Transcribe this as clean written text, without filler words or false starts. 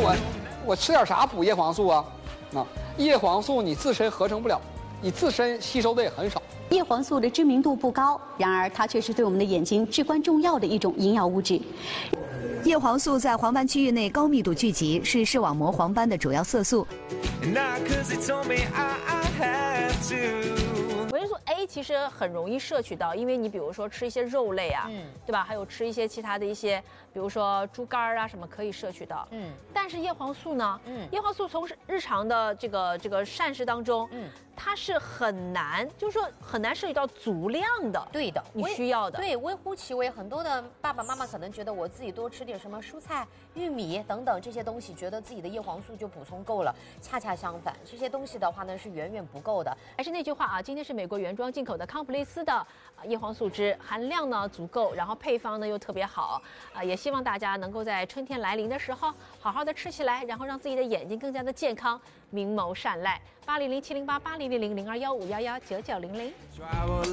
我吃点啥补叶黄素啊？叶黄素你自身合成不了，你自身吸收的也很少。 叶黄素的知名度不高，然而它却是对我们的眼睛至关重要的一种营养物质。 叶黄素在黄斑区域内高密度聚集，是视网膜黄斑的主要色素。 维生素 A 其实很容易摄取到，因为你比如说吃一些肉类啊，对吧？还有吃一些其他的一些，比如说猪肝啊什么可以摄取到。但是叶黄素呢？叶黄素从日常的这个膳食当中，它是很难，就是说很难摄取到足量的。 对的， 你需要的。 对，微乎其微。很多的爸爸妈妈可能觉得我自己多吃点什么蔬菜、玉米等等这些东西，觉得自己的叶黄素就补充够了。恰恰相反，这些东西的话呢是远远不够的。 还是那句话啊，今天是美国原装进口的康普利斯的叶黄素汁，含量呢足够，然后配方呢又特别好也希望大家能够在春天来临的时候好好的吃起来，然后让自己的眼睛更加的健康，明眸善睐。800-708-8000-0215119900。